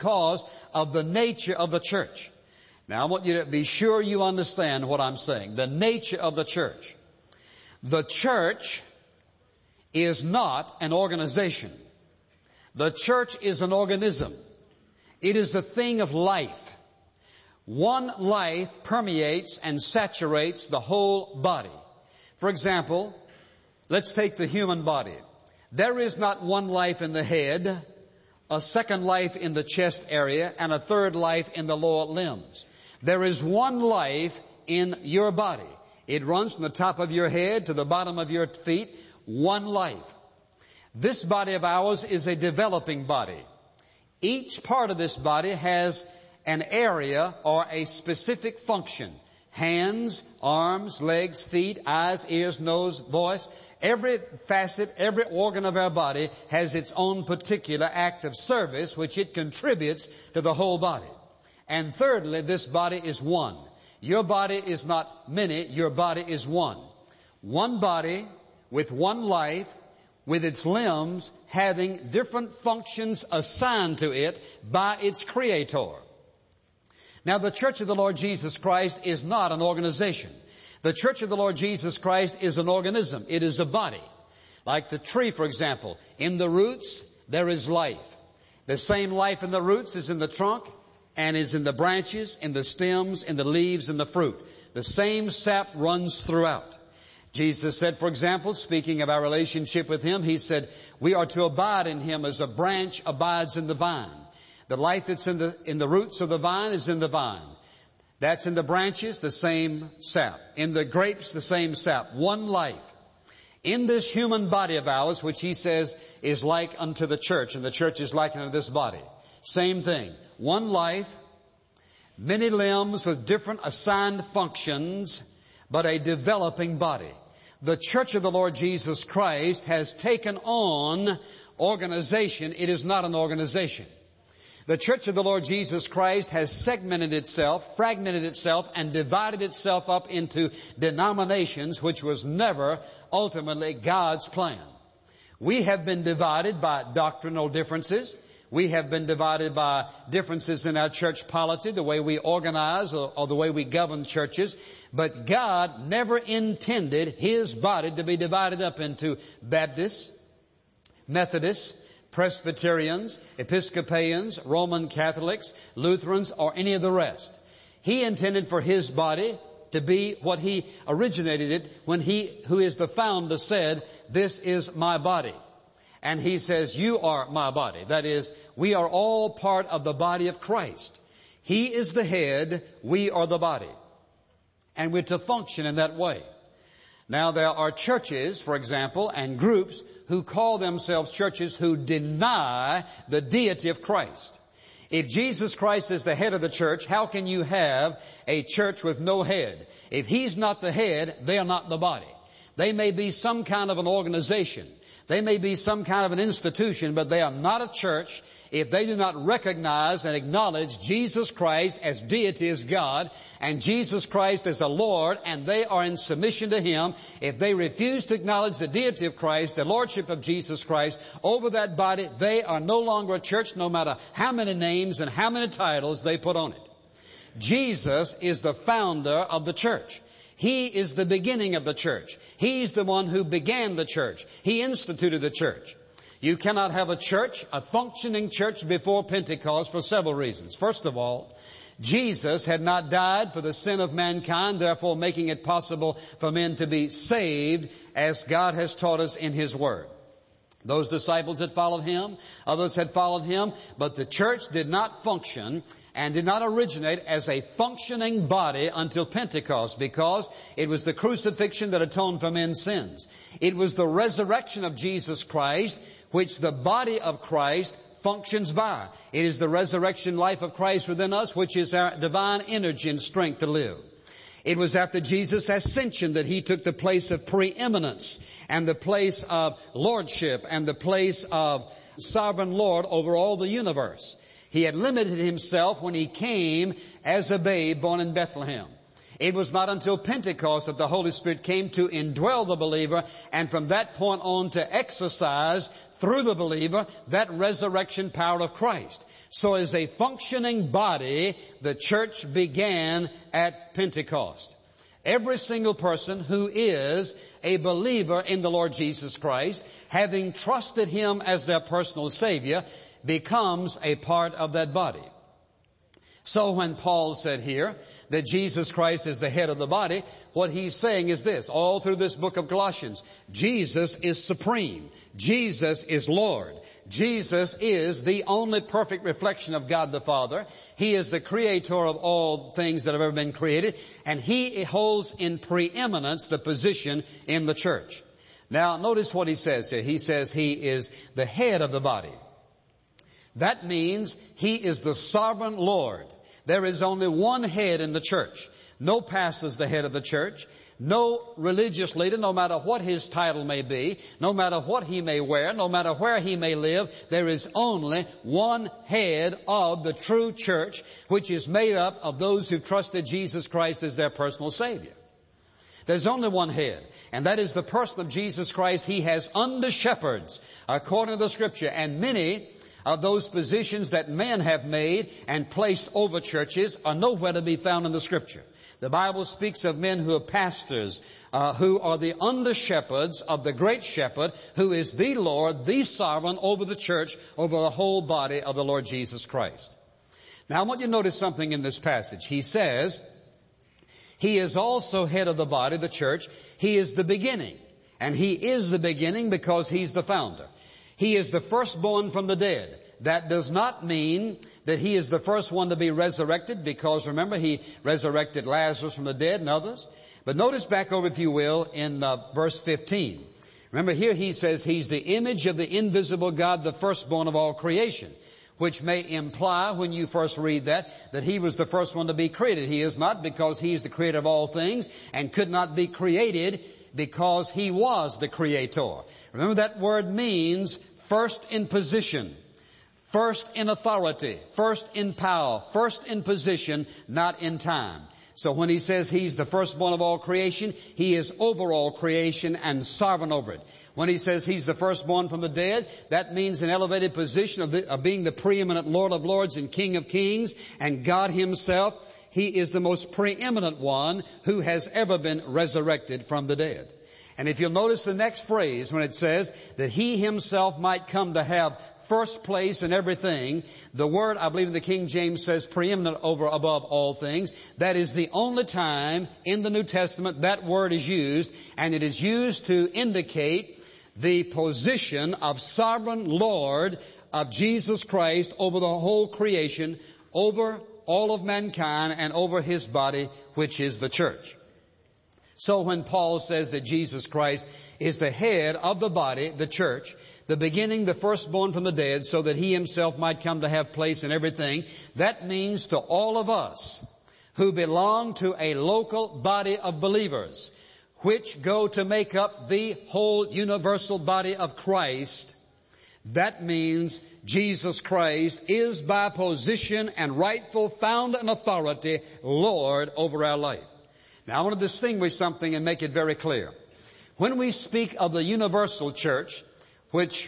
because of the nature of the church. Now, I want you to be sure you understand what I'm saying. The nature of the church. The church is not an organization. The church is an organism. It is a thing of life. One life permeates and saturates the whole body. For example, let's take the human body. There is not one life in the head, a second life in the chest area, and a third life in the lower limbs. There is one life in your body. It runs from the top of your head to the bottom of your feet. One life. This body of ours is a developing body. Each part of this body has an area or a specific function. Hands, arms, legs, feet, eyes, ears, nose, voice. Every facet, every organ of our body has its own particular act of service which it contributes to the whole body. And thirdly, this body is one. Your body is not many, your body is one. One body with one life, with its limbs having different functions assigned to it by its Creator. Now, the Church of the Lord Jesus Christ is not an organization. The Church of the Lord Jesus Christ is an organism. It is a body. Like the tree, for example. In the roots, there is life. The same life in the roots is in the trunk and is in the branches, in the stems, in the leaves, and the fruit. The same sap runs throughout. Jesus said, for example, speaking of our relationship with Him, He said, we are to abide in Him as a branch abides in the vine. The life that's in the roots of the vine is in the vine. That's in the branches, the same sap. In the grapes, the same sap. One life. In this human body of ours, which He says is like unto the church, and the church is like unto this body. Same thing. One life, many limbs with different assigned functions, but a developing body. The Church of the Lord Jesus Christ has taken on organization. It is not an organization. The Church of the Lord Jesus Christ has segmented itself, fragmented itself, and divided itself up into denominations, which was never ultimately God's plan. We have been divided by doctrinal differences. We have been divided by differences in our church polity, the way we organize or the way we govern churches. But God never intended His body to be divided up into Baptists, Methodists, Presbyterians, Episcopalians, Roman Catholics, Lutherans, or any of the rest. He intended for His body to be what He originated it when He, who is the founder, said, "This is my body." And He says, "You are my body." That is, we are all part of the body of Christ. He is the head, we are the body. And we're to function in that way. Now, there are churches, for example, and groups who call themselves churches who deny the deity of Christ. If Jesus Christ is the head of the church, how can you have a church with no head? If He's not the head, they are not the body. They may be some kind of an organization. They may be some kind of an institution, but they are not a church if they do not recognize and acknowledge Jesus Christ as deity, as God, and Jesus Christ as the Lord, and they are in submission to Him. If they refuse to acknowledge the deity of Christ, the lordship of Jesus Christ over that body, they are no longer a church, no matter how many names and how many titles they put on it. Jesus is the founder of the church. He is the beginning of the church. He's the one who began the church. He instituted the church. You cannot have a church, a functioning church, before Pentecost for several reasons. First of all, Jesus had not died for the sin of mankind, therefore making it possible for men to be saved as God has taught us in His Word. Those disciples had followed Him, others had followed Him, but the church did not function and did not originate as a functioning body until Pentecost, because it was the crucifixion that atoned for men's sins. It was the resurrection of Jesus Christ, which the body of Christ functions by. It is the resurrection life of Christ within us, which is our divine energy and strength to live. It was after Jesus' ascension that He took the place of preeminence and the place of lordship and the place of sovereign Lord over all the universe. He had limited Himself when He came as a babe born in Bethlehem. It was not until Pentecost that the Holy Spirit came to indwell the believer, and from that point on to exercise through the believer that resurrection power of Christ. So as a functioning body, the church began at Pentecost. Every single person who is a believer in the Lord Jesus Christ, having trusted Him as their personal Savior, becomes a part of that body. So when Paul said here that Jesus Christ is the head of the body, what he's saying is this, all through this book of Colossians: Jesus is supreme. Jesus is Lord. Jesus is the only perfect reflection of God the Father. He is the creator of all things that have ever been created, and He holds in preeminence the position in the church. Now, notice what he says here. He says He is the head of the body. That means He is the sovereign Lord. There is only one head in the church. No pastor is the head of the church. No religious leader, no matter what his title may be, no matter what he may wear, no matter where he may live, there is only one head of the true church, which is made up of those who trusted Jesus Christ as their personal Savior. There's only one head, and that is the person of Jesus Christ. He has under shepherds, according to the Scripture, and many of those positions that men have made and placed over churches are nowhere to be found in the Scripture. The Bible speaks of men who are pastors, who are the under shepherds of the great shepherd, who is the Lord, the sovereign over the church, over the whole body of the Lord Jesus Christ. Now I want you to notice something in this passage. He says, He is also head of the body, the church. He is the beginning. And He is the beginning because He's the founder. He is the firstborn from the dead. That does not mean that He is the first one to be resurrected, because remember, He resurrected Lazarus from the dead and others. But notice back over, if you will, in verse 15. Remember here He says He's the image of the invisible God, the firstborn of all creation, which may imply, when you first read that He was the first one to be created. He is not, because He is the creator of all things and could not be created because He was the creator. Remember, that word means first in position, first in authority, first in power, first in position, not in time. So when He says He's the firstborn of all creation, He is over all creation and sovereign over it. When He says He's the firstborn from the dead, that means an elevated position of being the preeminent Lord of lords and King of kings, and God Himself. He is the most preeminent one who has ever been resurrected from the dead. And if you'll notice the next phrase, when it says that He Himself might come to have first place in everything, the word, I believe in the King James, says preeminent over above all things. That is the only time in the New Testament that word is used, and it is used to indicate the position of sovereign Lord of Jesus Christ over the whole creation, over all of mankind, and over His body, which is the church. So when Paul says that Jesus Christ is the head of the body, the church, the beginning, the firstborn from the dead, so that He Himself might come to have place in everything, that means to all of us who belong to a local body of believers, which go to make up the whole universal body of Christ, that means Jesus Christ is by position and rightful found and authority Lord over our life. Now I want to distinguish something and make it very clear. When we speak of the universal church, which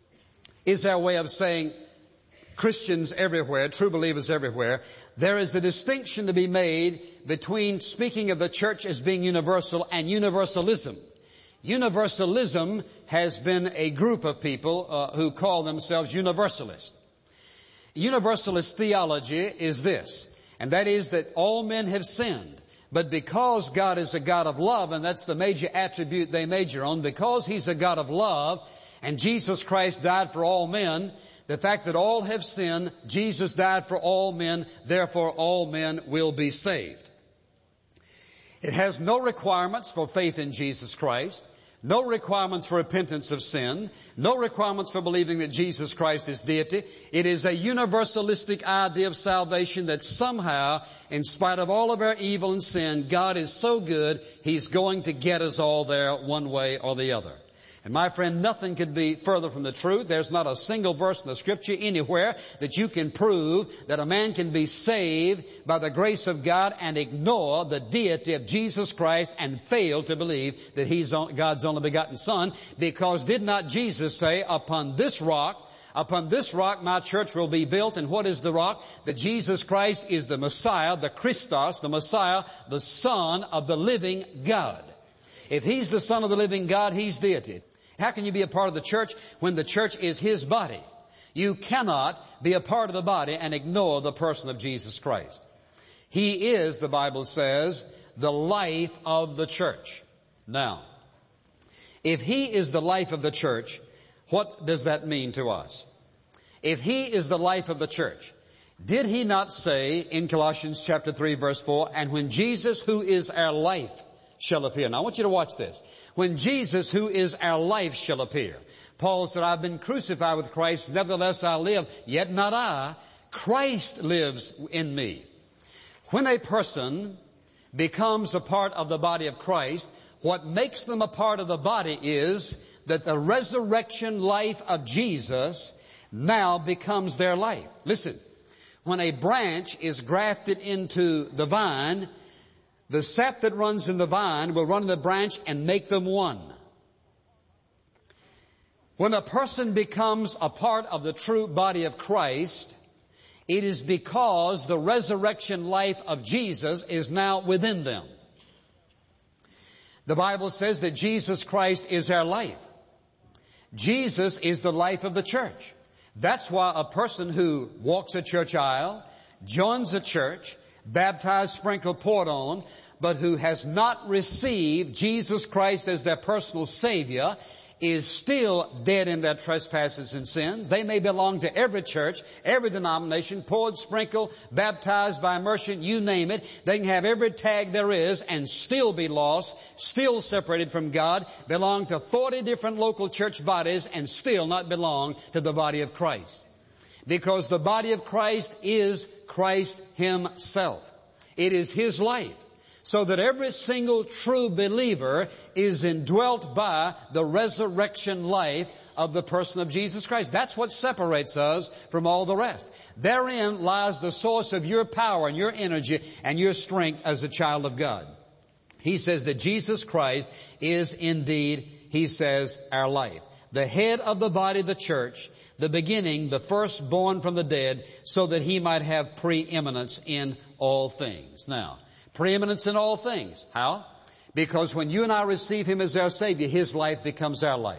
is our way of saying Christians everywhere, true believers everywhere, there is a distinction to be made between speaking of the church as being universal and universalism. Universalism has been a group of people who call themselves universalists. Universalist theology is this, and that is that all men have sinned. But because God is a God of love, and that's the major attribute they major on, because He's a God of love, and Jesus Christ died for all men, the fact that all have sinned, Jesus died for all men, therefore all men will be saved. It has no requirements for faith in Jesus Christ, no requirements for repentance of sin, no requirements for believing that Jesus Christ is deity. It is a universalistic idea of salvation that somehow, in spite of all of our evil and sin, God is so good, He's going to get us all there one way or the other. And my friend, nothing could be further from the truth. There's not a single verse in the Scripture anywhere that you can prove that a man can be saved by the grace of God and ignore the deity of Jesus Christ and fail to believe that He's God's only begotten Son. Because did not Jesus say, upon this rock my church will be built. And what is the rock? That Jesus Christ is the Messiah, the Christos, the Messiah, the Son of the living God. If He's the Son of the living God, He's deity. How can you be a part of the church when the church is His body? You cannot be a part of the body and ignore the person of Jesus Christ. He is, the Bible says, the life of the church. Now, if He is the life of the church, what does that mean to us? If He is the life of the church, did He not say in Colossians chapter 3 verse 4, and when Jesus, who is our life, shall appear. Now I want you to watch this. When Jesus, who is our life, shall appear. Paul said, I've been crucified with Christ, nevertheless I live, yet not I. Christ lives in me. When a person becomes a part of the body of Christ, what makes them a part of the body is that the resurrection life of Jesus now becomes their life. Listen, when a branch is grafted into the vine, the sap that runs in the vine will run in the branch and make them one. When a person becomes a part of the true body of Christ, it is because the resurrection life of Jesus is now within them. The Bible says that Jesus Christ is our life. Jesus is the life of the church. That's why a person who walks a church aisle, joins a church, baptized, sprinkled, poured on, but who has not received Jesus Christ as their personal Savior is still dead in their trespasses and sins. They may belong to every church, every denomination, poured, sprinkled, baptized by immersion, you name it. They can have every tag there is and still be lost, still separated from God, belong to 40 different local church bodies and still not belong to the body of Christ. Because the body of Christ is Christ Himself. It is His life. So that every single true believer is indwelt by the resurrection life of the person of Jesus Christ. That's what separates us from all the rest. Therein lies the source of your power and your energy and your strength as a child of God. He says that Jesus Christ is indeed, He says, our life. The head of the body, the church, the beginning, the firstborn from the dead, so that He might have preeminence in all things. Now, preeminence in all things. How? Because when you and I receive Him as our Savior, His life becomes our life.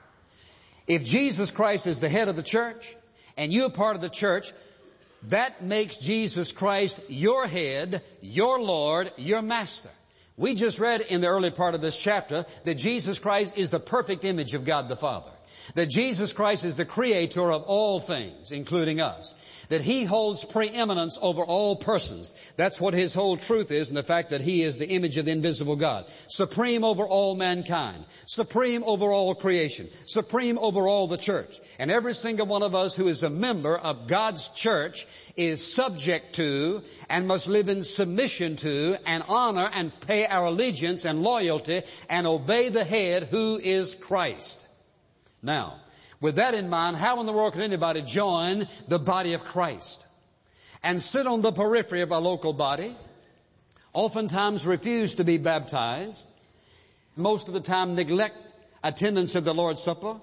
If Jesus Christ is the head of the church, and you're part of the church, that makes Jesus Christ your head, your Lord, your Master. We just read in the early part of this chapter that Jesus Christ is the perfect image of God the Father. That Jesus Christ is the creator of all things, including us. That He holds preeminence over all persons. That's what His whole truth is, and the fact that He is the image of the invisible God. Supreme over all mankind. Supreme over all creation. Supreme over all the church. And every single one of us who is a member of God's church is subject to and must live in submission to and honor and pay our allegiance and loyalty and obey the head who is Christ. Now, with that in mind, how in the world can anybody join the body of Christ and sit on the periphery of a local body, oftentimes refuse to be baptized, most of the time neglect attendance at the Lord's Supper,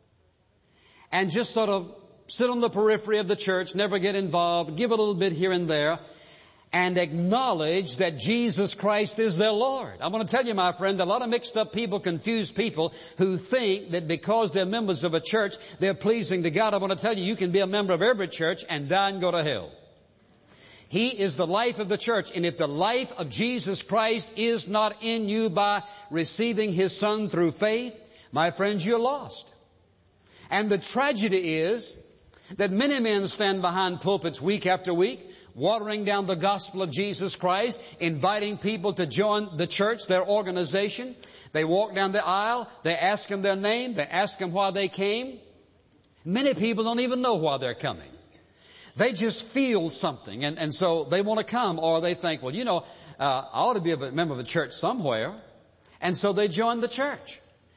and just sort of sit on the periphery of the church, never get involved, give a little bit here and there, and acknowledge that Jesus Christ is their Lord. I want to tell you, my friend, a lot of mixed up people, confused people who think that because they're members of a church, they're pleasing to God. I want to tell you, you can be a member of every church and die and go to hell. He is the life of the church. And if the life of Jesus Christ is not in you by receiving His Son through faith, my friends, you're lost. And the tragedy is that many men stand behind pulpits week after week, watering down the gospel of Jesus Christ, inviting people to join the church, their organization. They walk down the aisle, they ask them their name, they ask them why they came. Many people don't even know why they're coming. They just feel something, and so they want to come, or they think, well, I ought to be a member of a church somewhere. And so they join the church.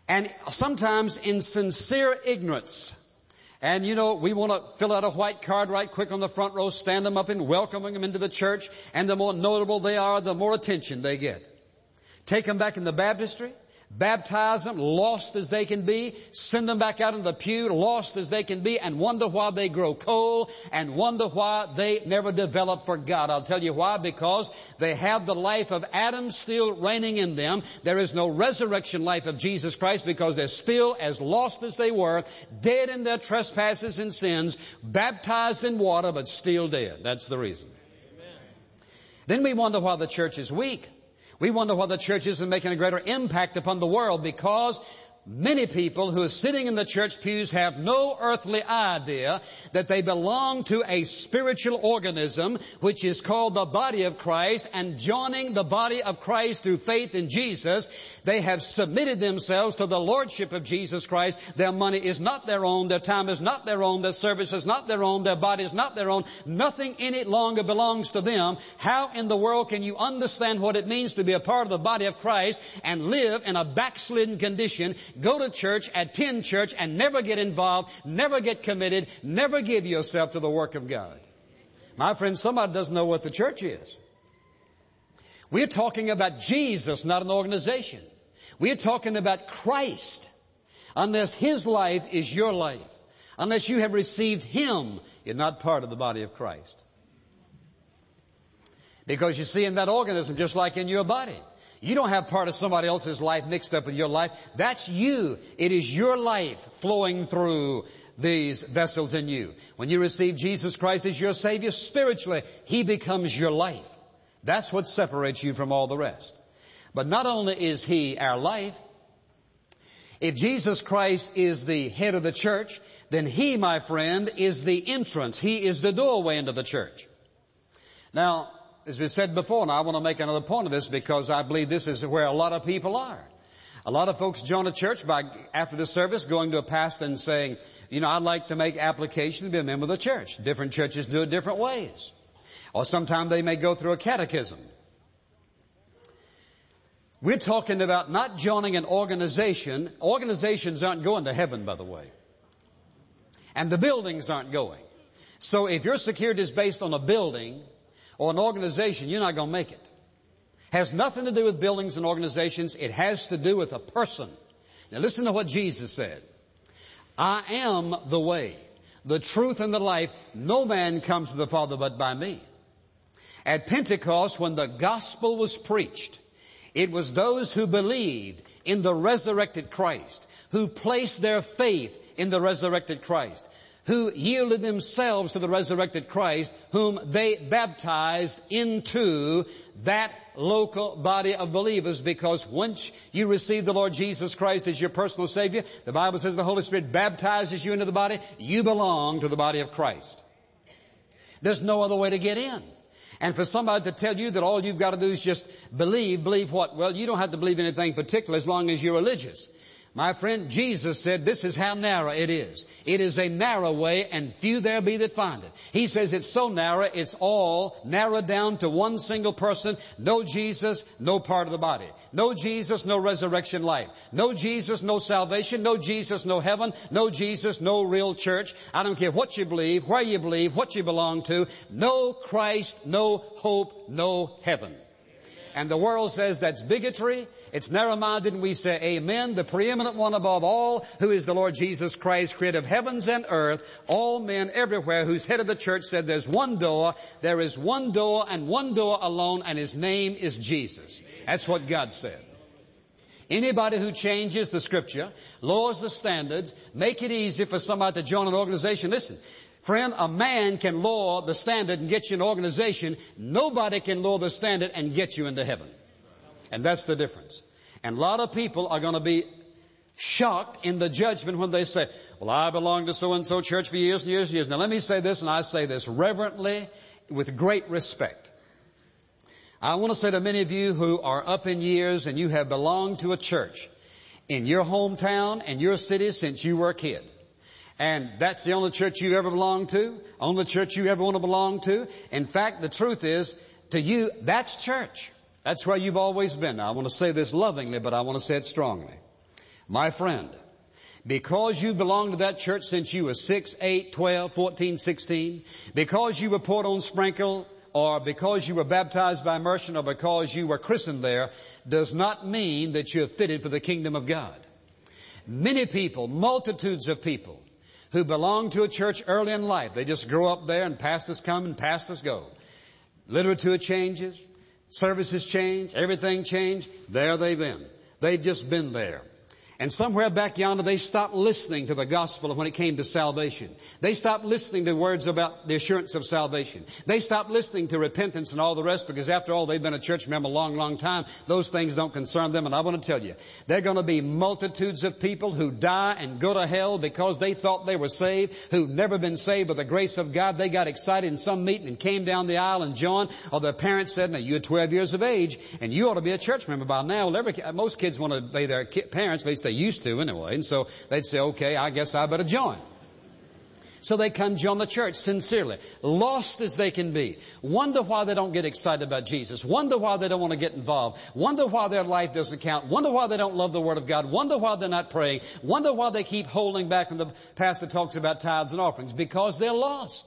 And sometimes in sincere ignorance. And you know, we want to fill out a white card right quick on the front row, stand them up and welcoming them into the church. And the more notable they are, the more attention they get. Take them back in the baptistry. Baptize them, lost as they can be. Send them back out in the pew, lost as they can be, and wonder why they grow cold and wonder why they never develop for God. I'll tell you why. Because they have the life of Adam still reigning in them. There is no resurrection life of Jesus Christ because they're still as lost as they were, dead in their trespasses and sins, baptized in water, but still dead. That's the reason. Amen. Then we wonder why the church is weak. We wonder why the church isn't making a greater impact upon the world, because many people who are sitting in the church pews have no earthly idea that they belong to a spiritual organism which is called the body of Christ, and joining the body of Christ through faith in Jesus, they have submitted themselves to the lordship of Jesus Christ. Their money is not their own, their time is not their own, their service is not their own, their body is not their own. Nothing in it longer belongs to them. How in the world can you understand what it means to be a part of the body of Christ and live in a backslidden condition, go to church, attend church, and never get involved, never get committed, never give yourself to the work of God? My friend, somebody doesn't know what the church is. We're talking about Jesus, not an organization. We're talking about Christ. Unless His life is your life, unless you have received Him, you're not part of the body of Christ. Because you see, in that organism, just like in your body, you don't have part of somebody else's life mixed up with your life. That's you. It is your life flowing through these vessels in you. When you receive Jesus Christ as your Savior spiritually, He becomes your life. That's what separates you from all the rest. But not only is He our life, if Jesus Christ is the head of the church, then He, my friend, is the entrance. He is the doorway into the church. Now, as we said before, and I want to make another point of this because I believe this is where a lot of people are. A lot of folks join a church by, after the service, going to a pastor and saying, you know, I'd like to make application to be a member of the church. Different churches do it different ways. Or sometimes they may go through a catechism. We're talking about not joining an organization. Organizations aren't going to heaven, by the way. And the buildings aren't going. So if your security is based on a building or an organization, you're not going to make it. Has nothing to do with buildings and organizations. It has to do with a person. Now listen to what Jesus said. I am the way, the truth, and the life. No man comes to the Father but by me. At Pentecost, when the gospel was preached, it was those who believed in the resurrected Christ, who placed their faith in the resurrected Christ, who yielded themselves to the resurrected Christ, whom they baptized into that local body of believers. Because once you receive the Lord Jesus Christ as your personal Savior, the Bible says the Holy Spirit baptizes you into the body. You belong to the body of Christ. There's no other way to get in. And for somebody to tell you that all you've got to do is just believe what? Well, you don't have to believe anything particular as long as you're religious. My friend, Jesus said this is how narrow it is. It is a narrow way, and few there be that find it. He says it's so narrow, it's all narrowed down to one single person. No Jesus, no part of the body. No Jesus, no resurrection life. No Jesus, no salvation. No Jesus, no heaven. No Jesus, no real church. I don't care what you believe, where you believe, what you belong to. No Christ, no hope, no heaven. And the world says that's bigotry. It's narrow-minded, and we say amen. The preeminent one above all, who is the Lord Jesus Christ, creator of heavens and earth, all men everywhere, who's head of the church, said there's one door, there is one door and one door alone, and His name is Jesus. That's what God said. Anybody who changes the Scripture, lowers the standards, make it easy for somebody to join an organization. Listen, friend, a man can lower the standard and get you an organization. Nobody can lower the standard and get you into heaven. And that's the difference. And a lot of people are going to be shocked in the judgment when they say, well, I belong to so-and-so church for years and years and years. Now let me say this, and I say this reverently, with great respect. I want to say to many of you who are up in years and you have belonged to a church in your hometown and your city since you were a kid. And that's the only church you ever belonged to, only church you ever want to belong to. In fact, the truth is, to you, that's church. That's where you've always been. Now, I want to say this lovingly, but I want to say it strongly. My friend, because you belong to that church since you were 6, 8, 12, 14, 16, because you were poured on sprinkle, or because you were baptized by immersion, or because you were christened there, does not mean that you're fitted for the kingdom of God. Many people, multitudes of people, who belong to a church early in life, they just grow up there and pastors come and pastors go. Literature changes, services change, everything changed. There they've been. They've just been there. And somewhere back yonder, they stopped listening to the gospel when it came to salvation. They stopped listening to words about the assurance of salvation. They stopped listening to repentance and all the rest, because after all, they've been a church member a long, long time. Those things don't concern them. And I want to tell you, there are going to be multitudes of people who die and go to hell because they thought they were saved, who've never been saved by the grace of God. They got excited in some meeting and came down the aisle and joined, or their parents said, now you're 12 years of age and you ought to be a church member by now. Well, most kids want to obey their parents, at least they used to anyway. And so they'd say, okay, I guess I better join. So they come join the church sincerely, lost as they can be. Wonder why they don't get excited about Jesus. Wonder why they don't want to get involved. Wonder why their life doesn't count. Wonder why they don't love the Word of God. Wonder why they're not praying. Wonder why they keep holding back when the pastor talks about tithes and offerings. Because they're lost.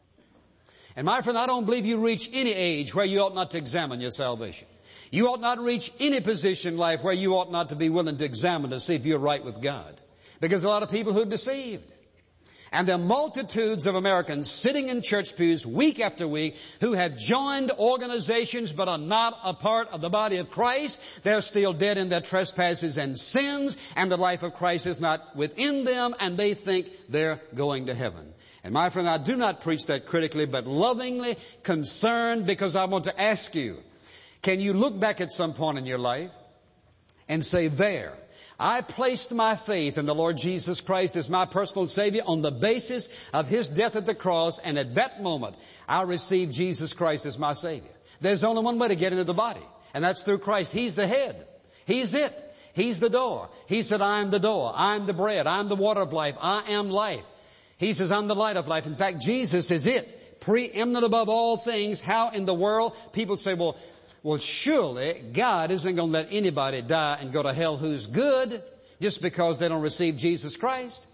And my friend, I don't believe you reach any age where you ought not to examine your salvation. You ought not reach any position in life where you ought not to be willing to examine to see if you're right with God. Because a lot of people who are deceived. And there are multitudes of Americans sitting in church pews week after week who have joined organizations but are not a part of the body of Christ. They're still dead in their trespasses and sins, and the life of Christ is not within them, and they think they're going to heaven. And my friend, I do not preach that critically, but lovingly concerned, because I want to ask you, can you look back at some point in your life and say, there, I placed my faith in the Lord Jesus Christ as my personal Savior on the basis of His death at the cross, and at that moment, I received Jesus Christ as my Savior. There's only one way to get into the body, and that's through Christ. He's the head. He's it. He's the door. He said, I am the door. I'm the bread. I'm the water of life. I am life. He says, I'm the light of life. In fact, Jesus is it. Preeminent above all things. How in the world? People say, well, surely God isn't going to let anybody die and go to hell who's good just because they don't receive Jesus Christ.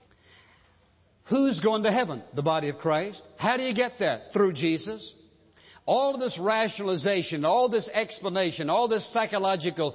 Who's going to heaven? The body of Christ. How do you get there? Through Jesus. All of this rationalization, all this explanation, all this psychological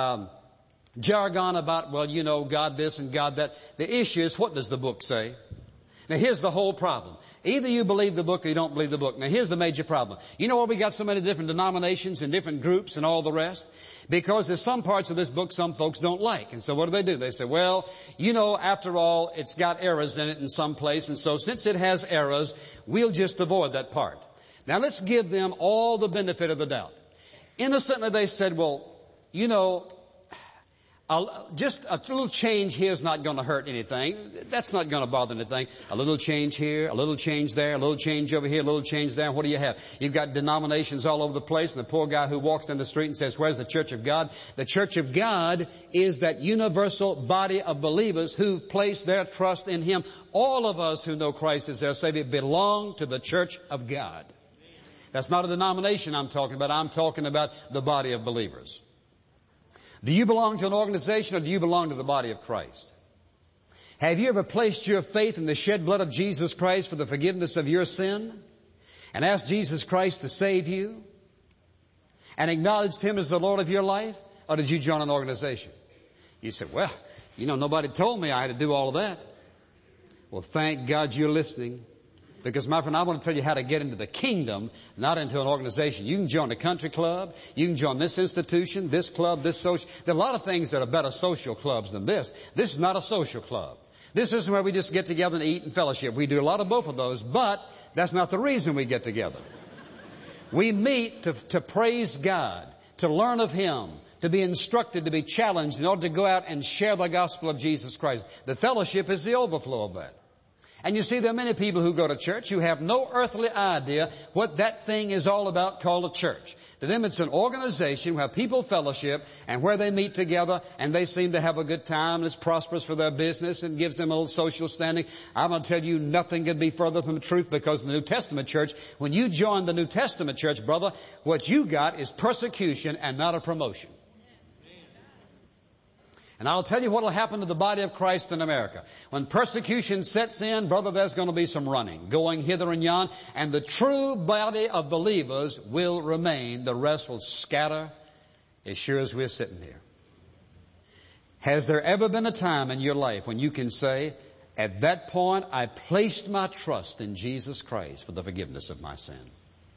jargon about, well, you know, God this and God that. The issue is, what does the book say? Now, here's the whole problem. Either you believe the book or you don't believe the book. Now, here's the major problem. You know why we got so many different denominations and different groups and all the rest? Because there's some parts of this book some folks don't like. And so what do? They say, well, you know, after all, it's got errors in it in some place. And so since it has errors, we'll just avoid that part. Now, let's give them all the benefit of the doubt. Innocently, they said, well, you know, just a little change here is not going to hurt anything. That's not going to bother anything. A little change here, a little change there, a little change over here, a little change there. What do you have? You've got denominations all over the place, and the poor guy who walks down the street and says, where's the Church of God? The Church of God is that universal body of believers who've placed their trust in Him. All of us who know Christ as their Savior belong to the Church of God. That's not a denomination I'm talking about. I'm talking about the body of believers. Do you belong to an organization, or do you belong to the body of Christ? Have you ever placed your faith in the shed blood of Jesus Christ for the forgiveness of your sin and asked Jesus Christ to save you and acknowledged Him as the Lord of your life? Or did you join an organization? You said, well, you know, nobody told me I had to do all of that. Well, thank God you're listening. Because, my friend, I want to tell you how to get into the kingdom, not into an organization. You can join a country club. You can join this institution, this club, this social. There are a lot of things that are better social clubs than this. This is not a social club. This isn't where we just get together and eat and fellowship. We do a lot of both of those, but that's not the reason we get together. We meet to praise God, to learn of Him, to be instructed, to be challenged in order to go out and share the gospel of Jesus Christ. The fellowship is the overflow of that. And you see, there are many people who go to church who have no earthly idea what that thing is all about called a church. To them, it's an organization where people fellowship and where they meet together, and they seem to have a good time, and it's prosperous for their business and gives them a little social standing. I'm going to tell you, nothing could be further from the truth, because in the New Testament church, when you join the New Testament church, brother, what you got is persecution and not a promotion. And I'll tell you what will happen to the body of Christ in America. When persecution sets in, brother, there's going to be some running, going hither and yon, and the true body of believers will remain. The rest will scatter as sure as we're sitting here. Has there ever been a time in your life when you can say, at that point, I placed my trust in Jesus Christ for the forgiveness of my sin?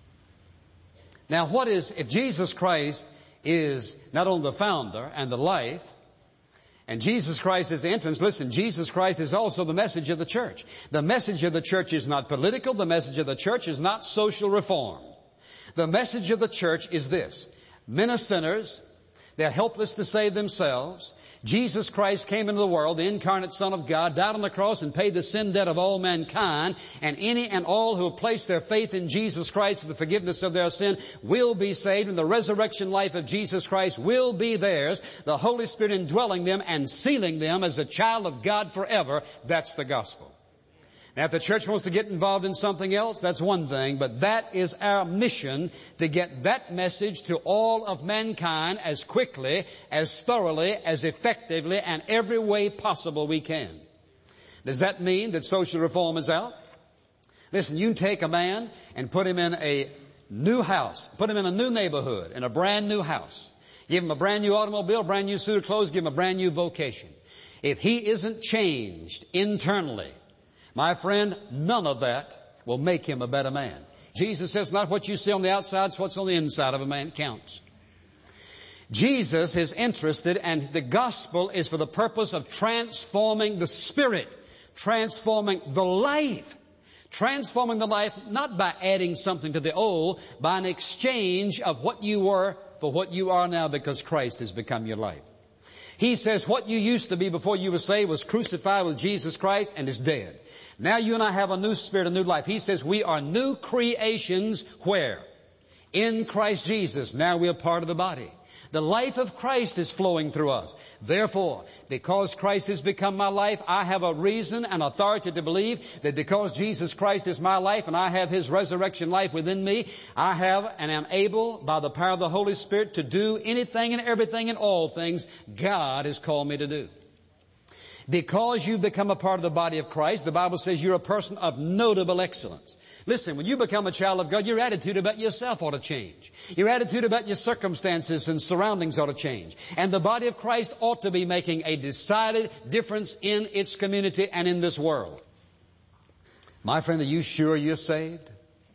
Now, if Jesus Christ is not only the founder and the life, and Jesus Christ is the entrance, listen, Jesus Christ is also the message of the church. The message of the church is not political. The message of the church is not social reform. The message of the church is this. Men are sinners. They're helpless to save themselves. Jesus Christ came into the world, the incarnate Son of God, died on the cross and paid the sin debt of all mankind. And any and all who have placed their faith in Jesus Christ for the forgiveness of their sin will be saved. And the resurrection life of Jesus Christ will be theirs. The Holy Spirit indwelling them and sealing them as a child of God forever. That's the gospel. Now, if the church wants to get involved in something else, that's one thing, but that is our mission, to get that message to all of mankind as quickly, as thoroughly, as effectively, and every way possible we can. Does that mean that social reform is out? Listen, you can take a man and put him in a new house, put him in a new neighborhood, in a brand new house. Give him a brand new automobile, brand new suit of clothes, give him a brand new vocation. If he isn't changed internally, my friend, none of that will make him a better man. Jesus says not what you see on the outside, it's what's on the inside of a man counts. Jesus is interested, and the gospel is for the purpose of transforming the spirit, transforming the life. Transforming the life not by adding something to the old, by an exchange of what you were for what you are now, because Christ has become your life. He says what you used to be before you were saved was crucified with Jesus Christ and is dead. Now you and I have a new spirit, a new life. He says we are new creations where? In Christ Jesus. Now we are part of the body. The life of Christ is flowing through us. Therefore, because Christ has become my life, I have a reason and authority to believe that because Jesus Christ is my life and I have His resurrection life within me, I have and am able, by the power of the Holy Spirit, to do anything and everything and all things God has called me to do. Because you become a part of the body of Christ, the Bible says you're a person of notable excellence. Listen, when you become a child of God, your attitude about yourself ought to change. Your attitude about your circumstances and surroundings ought to change. And the body of Christ ought to be making a decided difference in its community and in this world. My friend, are you sure you're saved?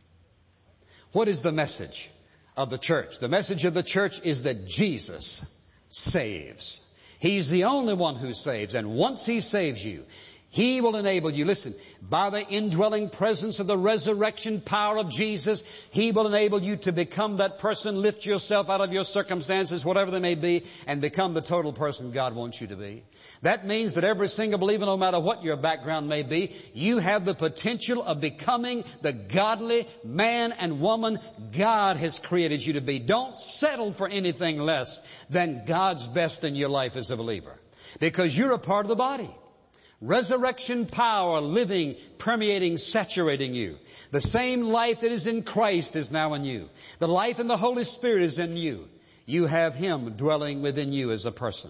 What is the message of the church? The message of the church is that Jesus saves. He's the only one who saves. And once He saves you, He will enable you, listen, by the indwelling presence of the resurrection power of Jesus, He will enable you to become that person, lift yourself out of your circumstances, whatever they may be, and become the total person God wants you to be. That means that every single believer, no matter what your background may be, you have the potential of becoming the godly man and woman God has created you to be. Don't settle for anything less than God's best in your life as a believer, because you're a part of the body. Resurrection power living, permeating, saturating you. The same life that is in Christ is now in you. The life in the Holy Spirit is in you. You have Him dwelling within you as a person.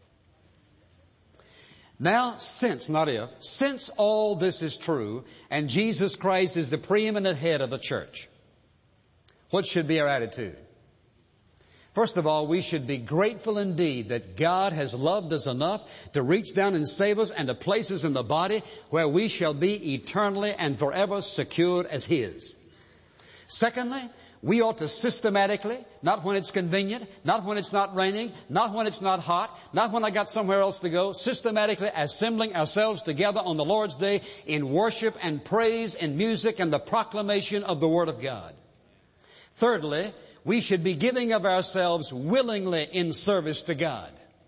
Now, since all this is true, and Jesus Christ is the preeminent head of the church, what should be our attitude? First of all, we should be grateful indeed that God has loved us enough to reach down and save us and to place us in the body where we shall be eternally and forever secured as His. Secondly, we ought to systematically, not when it's convenient, not when it's not raining, not when it's not hot, not when I got somewhere else to go, systematically assembling ourselves together on the Lord's Day in worship and praise and music and the proclamation of the Word of God. Thirdly, we should be giving of ourselves willingly in service to God.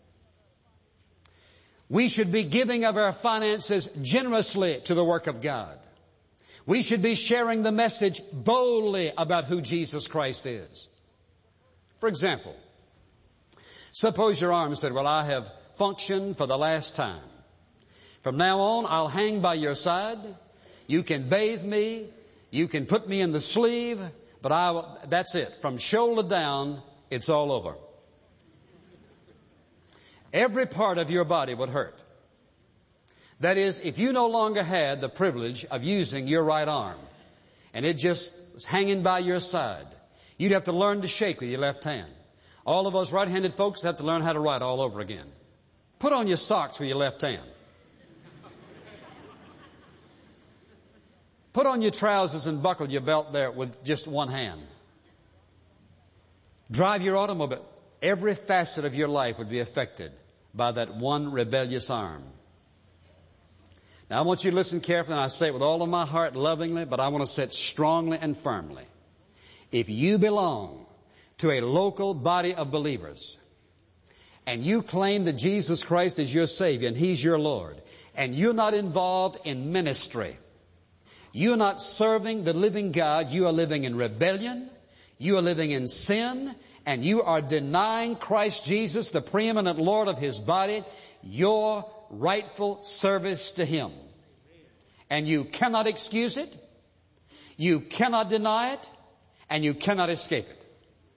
We should be giving of our finances generously to the work of God. We should be sharing the message boldly about who Jesus Christ is. For example, suppose your arm said, well, I have functioned for the last time. From now on, I'll hang by your side. You can bathe me. You can put me in the sleeve. But that's it. From shoulder down, it's all over. Every part of your body would hurt. That is, if you no longer had the privilege of using your right arm and it just was hanging by your side, you'd have to learn to shake with your left hand. All of us right-handed folks have to learn how to write all over again. Put on your socks with your left hand. Put on your trousers and buckle your belt there with just one hand. Drive your automobile. Every facet of your life would be affected by that one rebellious arm. Now, I want you to listen carefully, and I say it with all of my heart lovingly, but I want to say it strongly and firmly. If you belong to a local body of believers, and you claim that Jesus Christ is your Savior and He's your Lord, and you're not involved in ministry, you're not serving the living God, you are living in rebellion, you are living in sin, and you are denying Christ Jesus, the preeminent Lord of His body, your rightful service to Him. And you cannot excuse it, you cannot deny it, and you cannot escape it.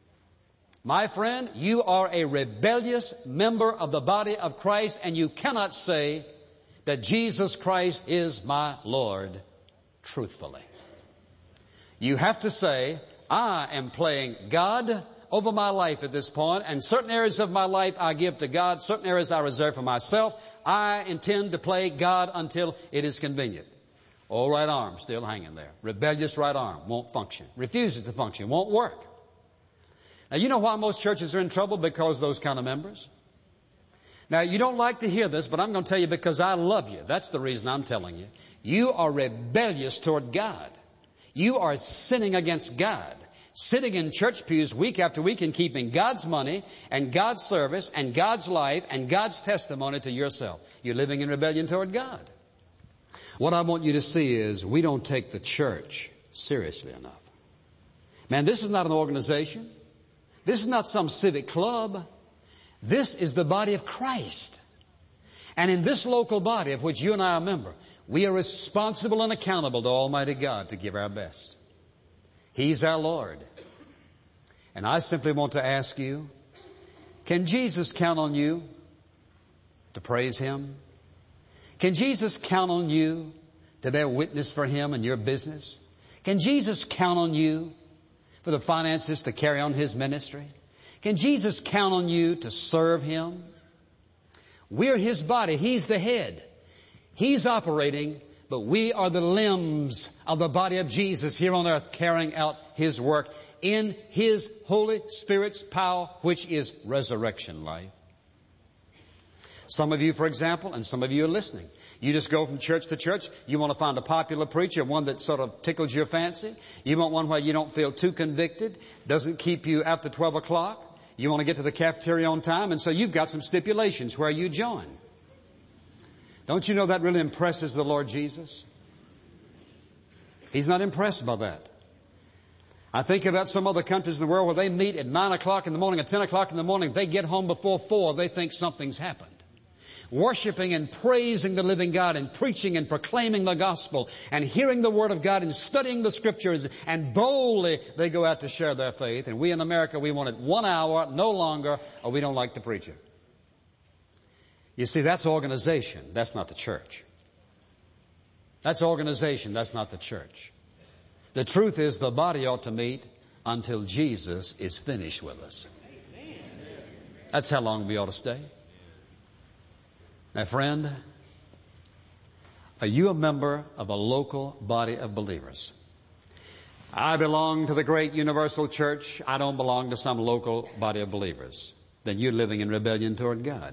My friend, you are a rebellious member of the body of Christ, and you cannot say that Jesus Christ is my Lord truthfully. You have to say, I am playing God over my life at this point, and certain areas of my life I give to God, certain areas I reserve for myself. I intend to play God until it is convenient. Oh, right arm still hanging there. Rebellious right arm won't function. Refuses to function. Won't work. Now, you know why most churches are in trouble? Because those kind of members. Now, you don't like to hear this, but I'm going to tell you because I love you. That's the reason I'm telling you. You are rebellious toward God. You are sinning against God. Sitting in church pews week after week and keeping God's money and God's service and God's life and God's testimony to yourself. You're living in rebellion toward God. What I want you to see is we don't take the church seriously enough. Man, this is not an organization. This is not some civic club. This is the body of Christ. And in this local body of which you and I are a member, we are responsible and accountable to Almighty God to give our best. He's our Lord. And I simply want to ask you, can Jesus count on you to praise Him? Can Jesus count on you to bear witness for Him in your business? Can Jesus count on you for the finances to carry on His ministry? Can Jesus count on you to serve Him? We're His body. He's the head. He's operating, but we are the limbs of the body of Jesus here on earth carrying out His work in His Holy Spirit's power, which is resurrection life. Some of you, for example, and some of you are listening. You just go from church to church. You want to find a popular preacher, one that sort of tickles your fancy. You want one where you don't feel too convicted, doesn't keep you after 12 o'clock. You want to get to the cafeteria on time, and so you've got some stipulations where you join. Don't you know that really impresses the Lord Jesus? He's not impressed by that. I think about some other countries in the world where they meet at 9 o'clock in the morning, at 10 o'clock in the morning. They get home before 4. They think something's happened. Worshiping and praising the living God and preaching and proclaiming the gospel and hearing the Word of God and studying the Scriptures, and boldly they go out to share their faith. And we in America, we want it 1 hour, no longer, or we don't like the preacher. You see, that's organization. That's not the church. That's organization. That's not the church. The truth is the body ought to meet until Jesus is finished with us. That's how long we ought to stay. Now, friend, are you a member of a local body of believers? I belong to the great universal church. I don't belong to some local body of believers. Then you're living in rebellion toward God.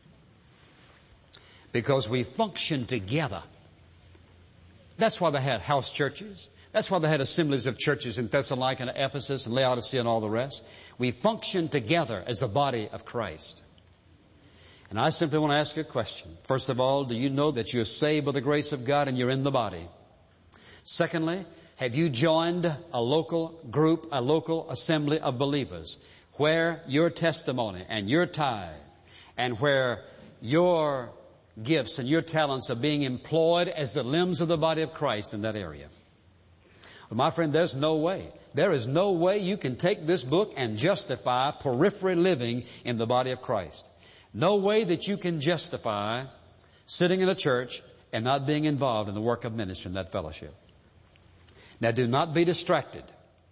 Because we function together. That's why they had house churches. That's why they had assemblies of churches in Thessalonica and Ephesus and Laodicea and all the rest. We function together as the body of Christ. And I simply want to ask you a question. First of all, do you know that you're saved by the grace of God and you're in the body? Secondly, have you joined a local group, a local assembly of believers where your testimony and your tithe and where your gifts and your talents are being employed as the limbs of the body of Christ in that area? Well, my friend, there's no way. There is no way you can take this book and justify periphery living in the body of Christ. No way that you can justify sitting in a church and not being involved in the work of ministry in that fellowship. Now, do not be distracted.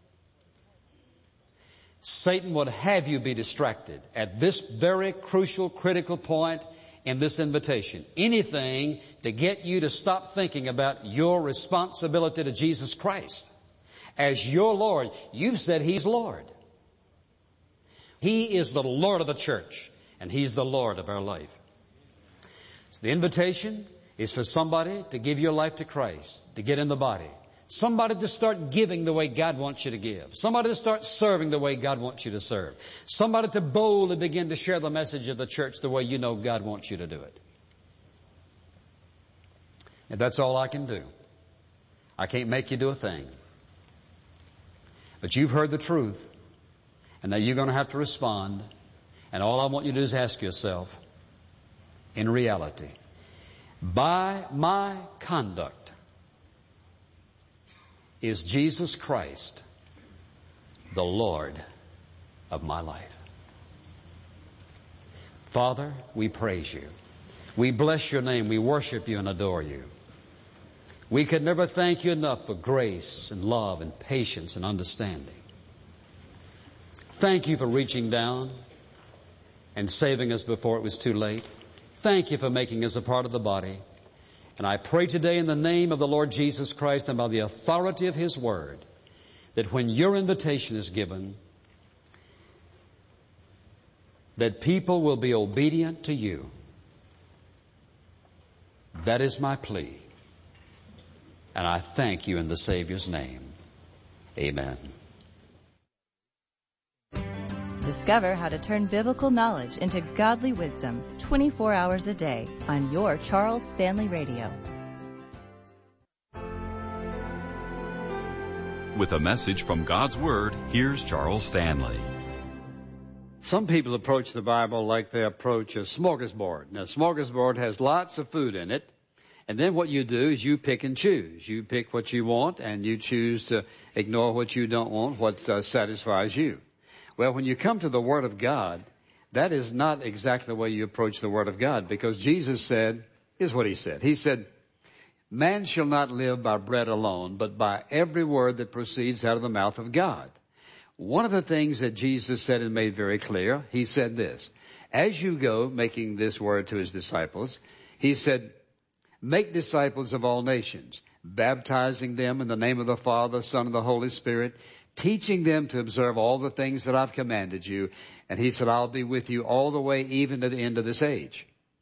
Satan would have you be distracted at this very crucial, critical point in this invitation. Anything to get you to stop thinking about your responsibility to Jesus Christ as your Lord. You've said He's Lord. He is the Lord of the church, and He's the Lord of our life. So the invitation is for somebody to give your life to Christ, to get in the body. Somebody to start giving the way God wants you to give. Somebody to start serving the way God wants you to serve. Somebody to boldly begin to share the message of the church the way you know God wants you to do it. And that's all I can do. I can't make you do a thing. But you've heard the truth. And now you're going to have to respond. And all I want you to do is ask yourself, in reality, by my conduct, is Jesus Christ the Lord of my life? Father, we praise you. We bless your name. We worship you and adore you. We could never thank you enough for grace and love and patience and understanding. Thank you for reaching down and saving us before it was too late. Thank you for making us a part of the body. And I pray today in the name of the Lord Jesus Christ and by the authority of His Word that when your invitation is given, that people will be obedient to you. That is my plea. And I thank you in the Savior's name. Amen. Discover how to turn biblical knowledge into godly wisdom 24 hours a day on your Charles Stanley Radio. With a message from God's Word, here's Charles Stanley. Some people approach the Bible like they approach a smorgasbord. Now, a smorgasbord has lots of food in it. And then what you do is you pick and choose. You pick what you want and you choose to ignore what you don't want, what satisfies you. Well, when you come to the Word of God, that is not exactly the way you approach the Word of God, because Jesus said, here's what He said. He said, man shall not live by bread alone, but by every word that proceeds out of the mouth of God. One of the things that Jesus said and made very clear, He said this, as you go, making this word to His disciples, He said, make disciples of all nations, baptizing them in the name of the Father, Son, and the Holy Spirit, teaching them to observe all the things that I've commanded you. And He said, I'll be with you all the way, even to the end of this age.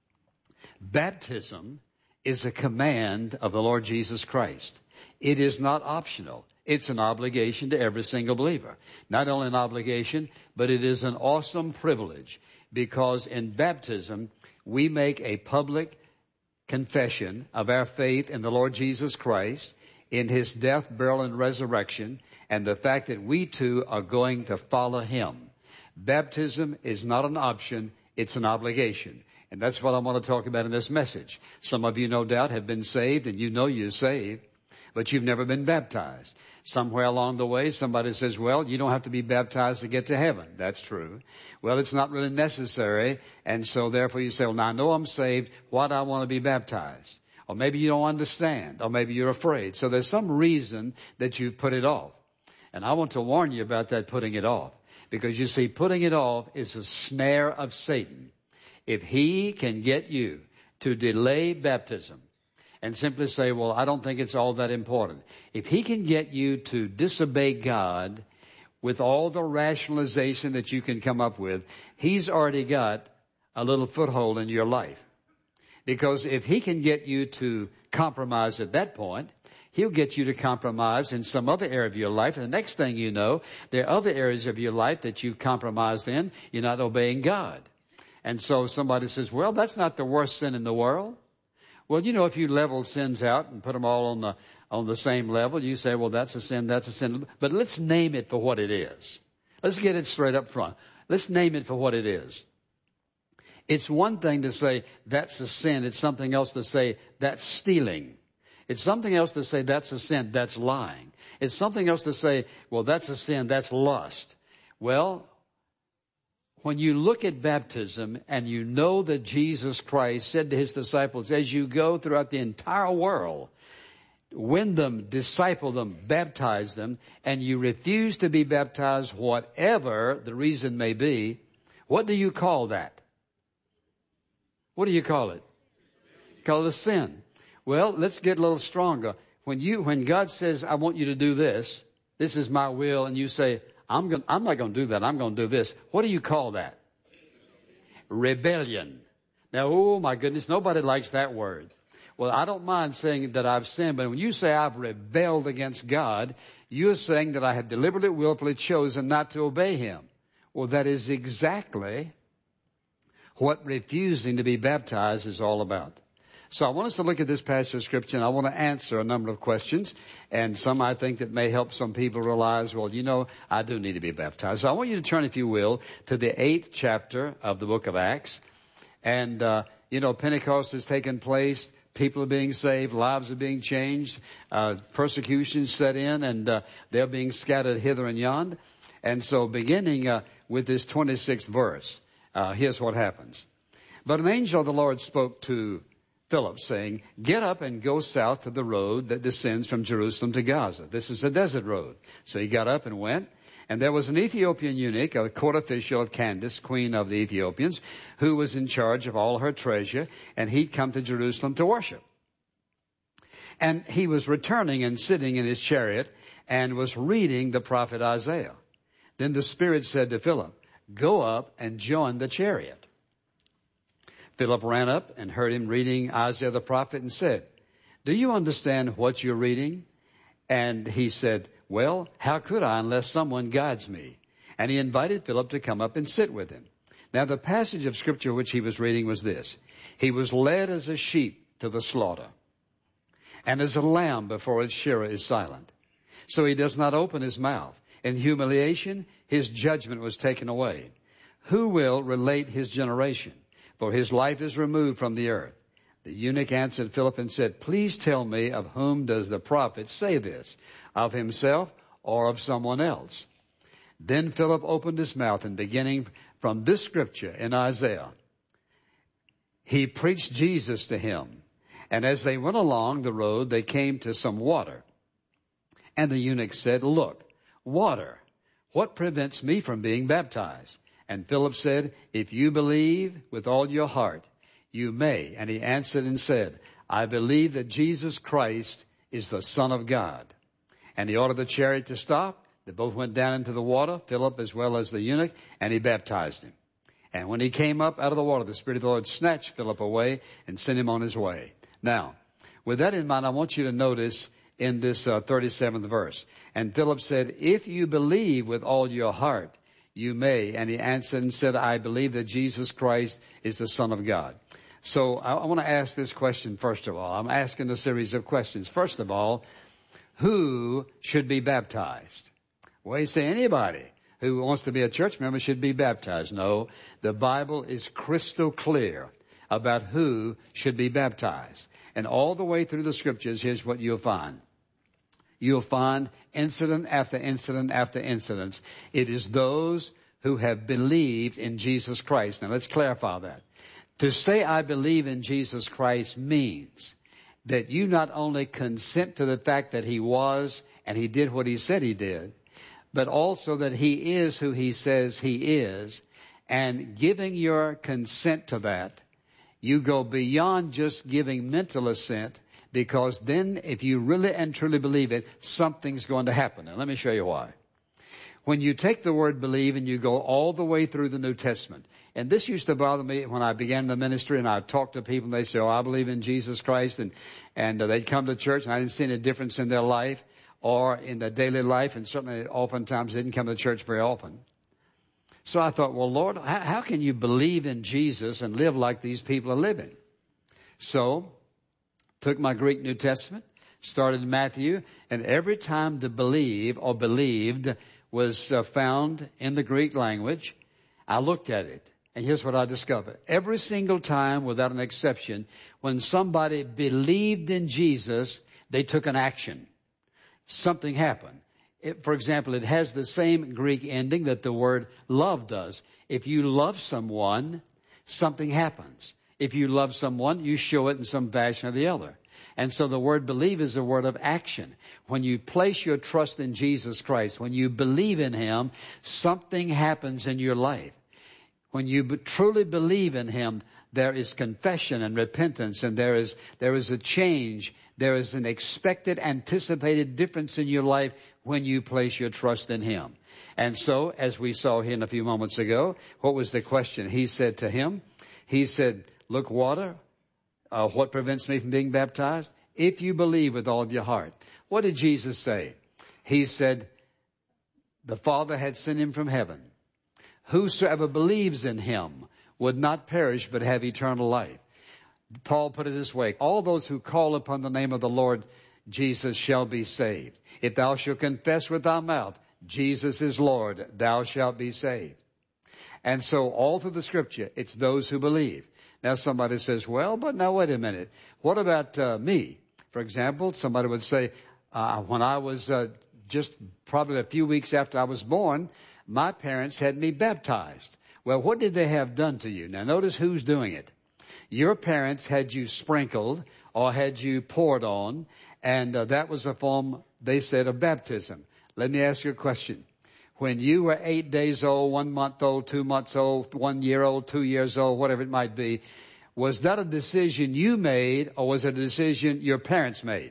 Baptism is a command of the Lord Jesus Christ. It is not optional. It's an obligation to every single believer. Not only an obligation, but it is an awesome privilege, because in baptism, we make a public confession of our faith in the Lord Jesus Christ, in His death, burial, and resurrection, and the fact that we too are going to follow Him. Baptism is not an option, it's an obligation. And that's what I want to talk about in this message. Some of you, no doubt, have been saved, and you know you're saved, but you've never been baptized. Somewhere along the way, somebody says, well, you don't have to be baptized to get to heaven. That's true. Well, it's not really necessary, and so therefore you say, well, now I know I'm saved, why do I want to be baptized? Or maybe you don't understand, or maybe you're afraid. So there's some reason that you put it off. And I want to warn you about that putting it off. Because you see, putting it off is a snare of Satan. If he can get you to delay baptism and simply say, well, I don't think it's all that important. If he can get you to disobey God with all the rationalization that you can come up with, he's already got a little foothold in your life. Because if he can get you to compromise at that point, he'll get you to compromise in some other area of your life. And the next thing you know, there are other areas of your life that you've compromised in. You're not obeying God. And so somebody says, well, that's not the worst sin in the world. Well, you know, if you level sins out and put them all on the same level, you say, well, that's a sin, that's a sin. But let's name it for what it is. Let's get it straight up front. Let's name it for what it is. It's one thing to say that's a sin. It's something else to say that's stealing. It's something else to say that's a sin, that's lying. It's something else to say, well, that's a sin, that's lust. Well, when you look at baptism and you know that Jesus Christ said to his disciples, as you go throughout the entire world, win them, disciple them, baptize them, and you refuse to be baptized, whatever the reason may be, what do you call that? What do you call it? Call it a sin. Well, let's get a little stronger. When God says, I want you to do this is my will, and you say, I'm not going to do that, I'm going to do this. What do you call that? Rebellion. Now, oh my goodness, nobody likes that word. Well, I don't mind saying that I've sinned, but when you say I've rebelled against God, you're saying that I have deliberately, willfully chosen not to obey him. Well, that is exactly what refusing to be baptized is all about. So I want us to look at this passage of Scripture, and I want to answer a number of questions, and some I think that may help some people realize, well, I do need to be baptized. So I want you to turn, if you will, to the 8th chapter of the book of Acts. And, Pentecost has taken place. People are being saved. Lives are being changed. Persecution set in, and they're being scattered hither and yon. And so beginning with this 26th verse, here's what happens. But an angel of the Lord spoke to Philip, saying, get up and go south to the road that descends from Jerusalem to Gaza. This is a desert road. So he got up and went. And there was an Ethiopian eunuch, a court official of Candace, queen of the Ethiopians, who was in charge of all her treasure, and he'd come to Jerusalem to worship. And he was returning and sitting in his chariot and was reading the prophet Isaiah. Then the Spirit said to Philip, go up and join the chariot. Philip ran up and heard him reading Isaiah the prophet and said, do you understand what you're reading? And he said, well, how could I unless someone guides me? And he invited Philip to come up and sit with him. Now the passage of Scripture which he was reading was this. He was led as a sheep to the slaughter, and as a lamb before its shearer is silent. So he does not open his mouth. In humiliation, his judgment was taken away. Who will relate his generation? For his life is removed from the earth. The eunuch answered Philip and said, please tell me, of whom does the prophet say this? Of himself or of someone else? Then Philip opened his mouth, and beginning from this scripture in Isaiah, he preached Jesus to him. And as they went along the road, they came to some water. And the eunuch said, look, water, what prevents me from being baptized? And Philip said, if you believe with all your heart, you may. And he answered and said, I believe that Jesus Christ is the Son of God. And he ordered the chariot to stop. They both went down into the water, Philip as well as the eunuch, and he baptized him. And when he came up out of the water, the Spirit of the Lord snatched Philip away and sent him on his way. Now, with that in mind, I want you to notice in this 37th verse. And Philip said, if you believe with all your heart, you may. And he answered and said, I believe that Jesus Christ is the Son of God. So I want to ask this question first of all. I'm asking a series of questions. First of all, who should be baptized? Well, you say anybody who wants to be a church member should be baptized. No, the Bible is crystal clear about who should be baptized. And all the way through the Scriptures, here's what you'll find. You'll find incident after incident after incident. It is those who have believed in Jesus Christ. Now let's clarify that. To say I believe in Jesus Christ means that you not only consent to the fact that he was and he did what he said he did, but also that he is who he says he is. And giving your consent to that, you go beyond just giving mental assent, because then if you really and truly believe it, something's going to happen. And let me show you why. When you take the word believe and you go all the way through the New Testament, and this used to bother me when I began the ministry, and I'd talk to people and they'd say, oh, I believe in Jesus Christ, and they'd come to church and I didn't see any difference in their life or in their daily life, and certainly oftentimes they didn't come to church very often. So I thought, well, Lord, how can you believe in Jesus and live like these people are living? So took my Greek New Testament, started in Matthew, and every time the believe or believed was found in the Greek language, I looked at it. And here's what I discovered. Every single time, without an exception, when somebody believed in Jesus, they took an action. Something happened. For example, it has the same Greek ending that the word love does. If you love someone, something happens. If you love someone, you show it in some fashion or the other. And so the word believe is a word of action. When you place your trust in Jesus Christ, when you believe in Him, something happens in your life. When you truly believe in Him, there is confession and repentance, and there is a change. There is an expected, anticipated difference in your life when you place your trust in Him. And so, as we saw here a few moments ago, what was the question? He said to him, he said, look, water, what prevents me from being baptized? If you believe with all of your heart. What did Jesus say? He said, the Father had sent Him from heaven. Whosoever believes in Him would not perish but have eternal life. Paul put it this way, all those who call upon the name of the Lord Jesus shall be saved. If thou shalt confess with thy mouth, Jesus is Lord, thou shalt be saved. And so all through the Scripture, it's those who believe. Now somebody says, well, but now wait a minute. What about me? For example, somebody would say, when I was just probably a few weeks after I was born, my parents had me baptized. Well, what did they have done to you? Now notice who's doing it. Your parents had you sprinkled or had you poured on, and that was a form, they said, of baptism. Let me ask you a question. When you were 8 days old, 1 month old, 2 months old, 1 year old, 2 years old, whatever it might be, was that a decision you made or was it a decision your parents made?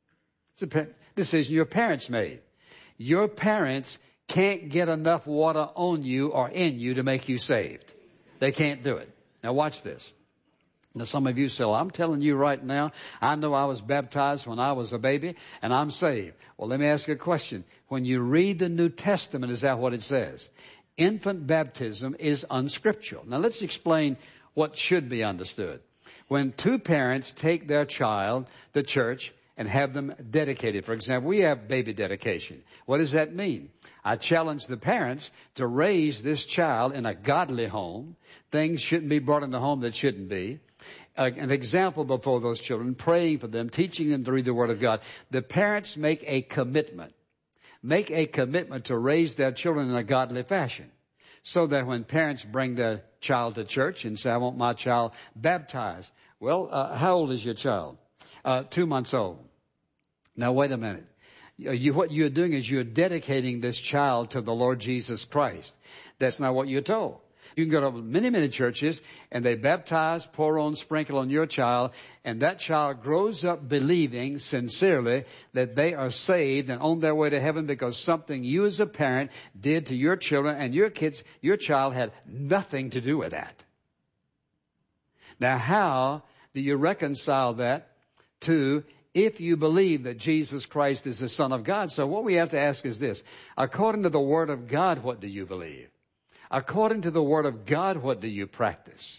It's a decision your parents made. Your parents can't get enough water on you or in you to make you saved. They can't do it. Now watch this. Now some of you say, well, I'm telling you right now, I know I was baptized when I was a baby and I'm saved. Well, let me ask you a question. When you read the New Testament, is that what it says? Infant baptism is unscriptural. Now let's explain what should be understood. When two parents take their child to church and have them dedicated, for example, we have baby dedication. What does that mean? I challenge the parents to raise this child in a godly home. Things shouldn't be brought in the home that shouldn't be. An example before those children, praying for them, teaching them to read the Word of God. The parents make a commitment. Make a commitment to raise their children in a godly fashion. So that when parents bring their child to church and say, I want my child baptized. Well, how old is your child? 2 months old. Now, wait a minute. What you're doing is you're dedicating this child to the Lord Jesus Christ. That's not what you're told. You can go to many, many churches and they baptize, pour on, sprinkle on your child, and that child grows up believing sincerely that they are saved and on their way to heaven because something you as a parent did to your children and your child had nothing to do with that. Now, how do you reconcile that to if you believe that Jesus Christ is the Son of God? So what we have to ask is this. According to the Word of God, what do you believe? According to the Word of God, what do you practice?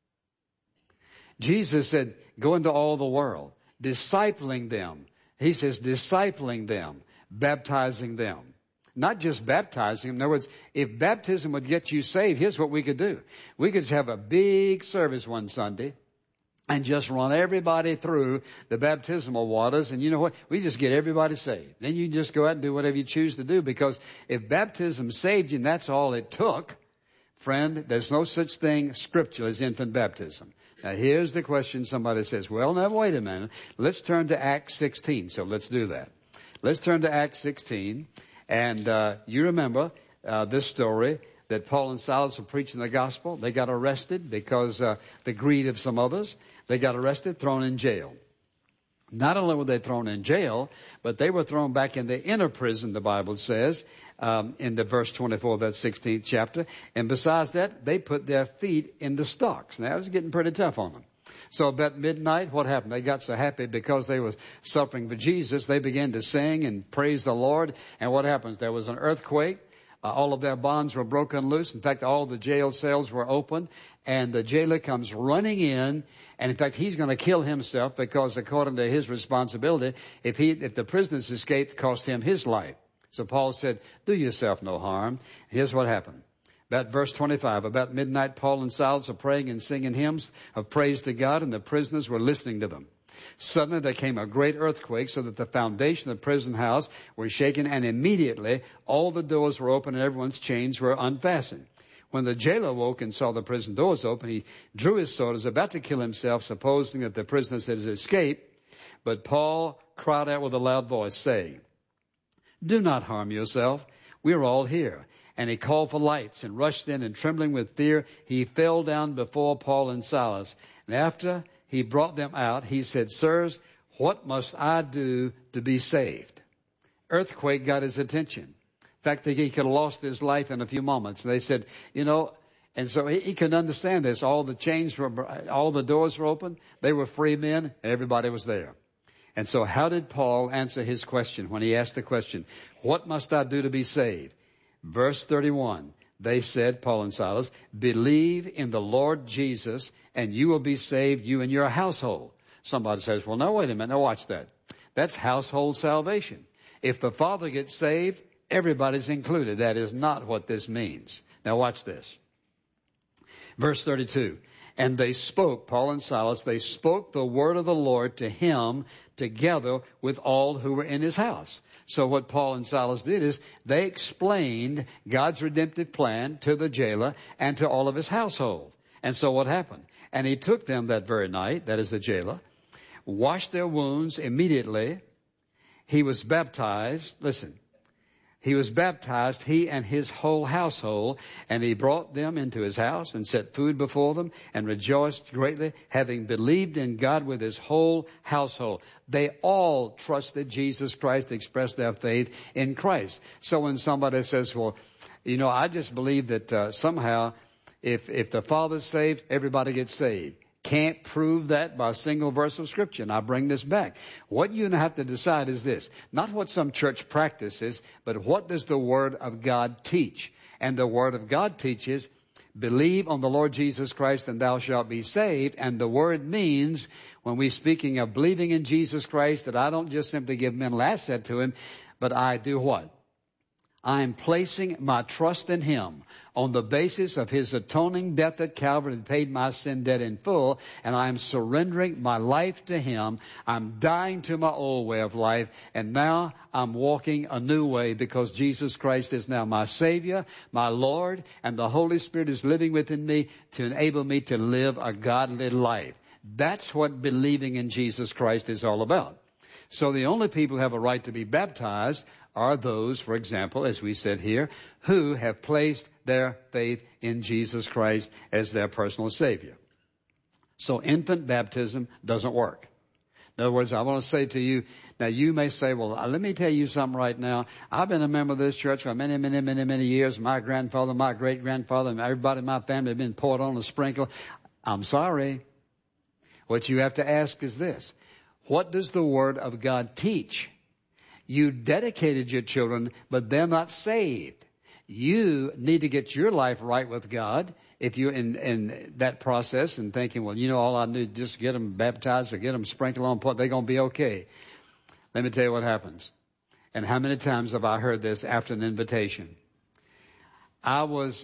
Jesus said, go into all the world, discipling them. He says, discipling them, baptizing them. Not just baptizing them. In other words, if baptism would get you saved, here's what we could do. We could have a big service one Sunday and just run everybody through the baptismal waters. And you know what? We just get everybody saved. Then you just go out and do whatever you choose to do. Because if baptism saved you and that's all it took, friend, there's no such thing scriptural as infant baptism. Now here's the question somebody says, well, now wait a minute. Let's turn to Acts 16. So let's do that. Let's turn to Acts 16. And you remember this story that Paul and Silas were preaching the gospel. They got arrested because the greed of some others. They got arrested, thrown in jail. Not only were they thrown in jail, but they were thrown back in the inner prison, the Bible says, in the verse 24 of that 16th chapter. And besides that, they put their feet in the stocks. Now, it was getting pretty tough on them. So about midnight, what happened? They got so happy because they were suffering for Jesus, they began to sing and praise the Lord. And what happens? There was an earthquake. All of their bonds were broken loose. In fact, all the jail cells were open. And the jailer comes running in. And in fact, he's going to kill himself because according to his responsibility, if the prisoners escaped, it cost him his life. So Paul said, do yourself no harm. Here's what happened. About verse 25, about midnight, Paul and Silas are praying and singing hymns of praise to God, and the prisoners were listening to them. Suddenly there came a great earthquake, so that the foundation of the prison house was shaken, and immediately all the doors were open and everyone's chains were unfastened. When the jailer woke and saw the prison doors open, he drew his sword, was about to kill himself, supposing that the prisoners had escaped. But Paul cried out with a loud voice, saying, "Do not harm yourself. We are all here." And he called for lights and rushed in, and trembling with fear, he fell down before Paul and Silas. And after he brought them out, he said, "Sirs, what must I do to be saved?" Earthquake got his attention. In fact, he could have lost his life in a few moments. And they said, and so he could understand this. All the doors were open. They were free men. Everybody was there. And so how did Paul answer his question when he asked the question, "What must I do to be saved?" Verse 31, they said, Paul and Silas, "Believe in the Lord Jesus, and you will be saved, you and your household." Somebody says, "Well, no, wait a minute. Now watch that. That's household salvation. If the father gets saved, everybody's included." That is not what this means. Now watch this. Verse 32. And they spoke, Paul and Silas, they spoke the word of the Lord to him together with all who were in his house. So what Paul and Silas did is they explained God's redemptive plan to the jailer and to all of his household. And so what happened? And he took them that very night, that is the jailer, washed their wounds immediately. He was baptized. Listen. He was baptized, he and his whole household, and he brought them into his house and set food before them and rejoiced greatly, having believed in God with his whole household. They all trusted Jesus Christ, expressed their faith in Christ. So when somebody says, "Well, I just believe that somehow if the Father's saved, everybody gets saved." Can't prove that by a single verse of Scripture. And I bring this back. What you have to decide is this. Not what some church practices, but what does the Word of God teach? And the Word of God teaches, believe on the Lord Jesus Christ and thou shalt be saved. And the Word means, when we're speaking of believing in Jesus Christ, that I don't just simply give mental asset to Him, but I do what? I am placing my trust in Him on the basis of His atoning death at Calvary that paid my sin debt in full, and I am surrendering my life to Him. I'm dying to my old way of life, and now I'm walking a new way because Jesus Christ is now my Savior, my Lord, and the Holy Spirit is living within me to enable me to live a godly life. That's what believing in Jesus Christ is all about. So the only people who have a right to be baptized are those, for example, as we said here, who have placed their faith in Jesus Christ as their personal Savior. So infant baptism doesn't work. In other words, I want to say to you, now you may say, "Well, let me tell you something right now. I've been a member of this church for many years. My grandfather, my great-grandfather, and everybody in my family have been poured on a sprinkle." I'm sorry. What you have to ask is this. What does the Word of God teach? You dedicated your children, but they're not saved. You need to get your life right with God. If you're in that process and thinking, "Well, all I need is just get them baptized or get them sprinkled on, they're going to be okay." Let me tell you what happens. And how many times have I heard this after an invitation? I was,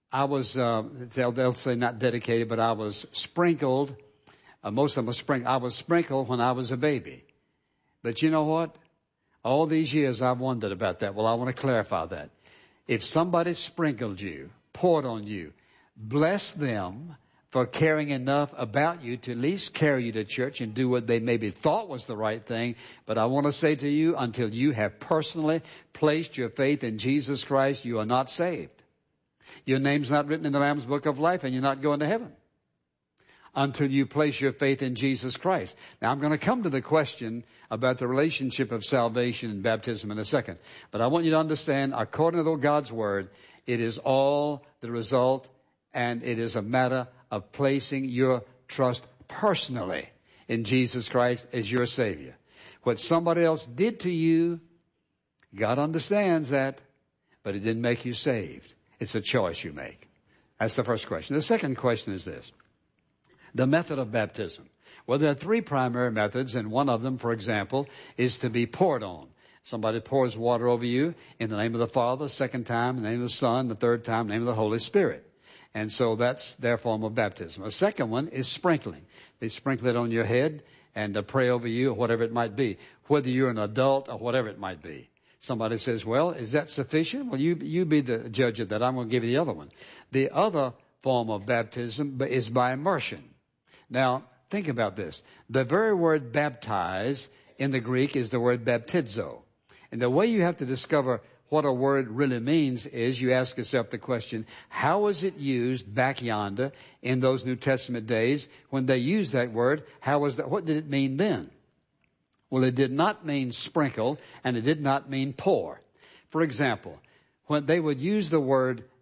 they'll say not dedicated, but I was sprinkled. Most of them were sprinkled. I was sprinkled when I was a baby. But you know what? All these years I've wondered about that. Well, I want to clarify that. If somebody sprinkled you, poured on you, bless them for caring enough about you to at least carry you to church and do what they maybe thought was the right thing. But I want to say to you, until you have personally placed your faith in Jesus Christ, you are not saved. Your name's not written in the Lamb's Book of Life, and you're not going to heaven until you place your faith in Jesus Christ. Now, I'm going to come to the question about the relationship of salvation and baptism in a second. But I want you to understand, according to God's Word, it is all the result, and it is a matter of placing your trust personally in Jesus Christ as your Savior. What somebody else did to you, God understands that, but it didn't make you saved. It's a choice you make. That's the first question. The second question is this. The method of baptism. Well, there are three primary methods, and one of them, for example, is to be poured on. Somebody pours water over you in the name of the Father, second time in the name of the Son, the third time in the name of the Holy Spirit. And so that's their form of baptism. A second one is sprinkling. They sprinkle it on your head, and to pray over you, or whatever it might be, whether you're an adult or whatever it might be. Somebody says, well, is that sufficient? Well, you be the judge of that. I'm going to give you the other one. The other form of baptism is by immersion. Now, think about this. The very word baptize in the Greek is the word baptizo. And the way you have to discover what a word really means is you ask yourself the question, how was it used back yonder in those New Testament days when they used that word? What did it mean then? Well, it did not mean sprinkle, and it did not mean pour. For example, when they would use the word